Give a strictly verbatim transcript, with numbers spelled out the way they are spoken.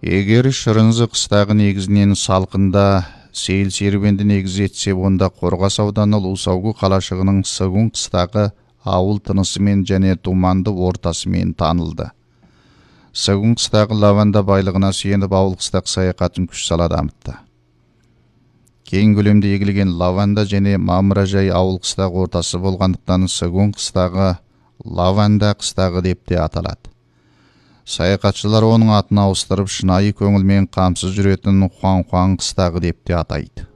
Егер Шырынзы қыстағы негізінен салқында сейіл серуенді негіз етсе, онда Қорғас ауданы Лусаугу қалашығының Сығын қыстағы ауыл тынысымен және думанды ортасымен танылды. Сығын қыстағы лаванда байлығына сүйеніп ауыл қыстақ саяхатын күш сала дамытты. Кең көлемде егілген лаванда және мамыражай ауыл қыстақ ортасы болғандықтан Сығын қыстағы лаванда қыстағы деп те аталады. Саяхатшылар оның атын ауыстырып шынайы көңілмен қамсыз жүретін Хуан-Хуан қыстағы деп те атайды.